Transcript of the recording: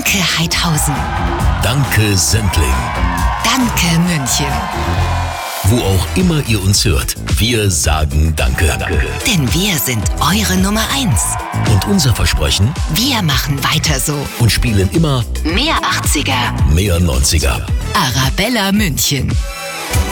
Danke Heidhausen. Danke Sendling. Danke München. Wo auch immer ihr uns hört, wir sagen Danke. Denn wir sind eure Nummer 1. Und unser Versprechen? Wir machen weiter so. Und spielen immer mehr 80er, mehr 90er. Arabella München.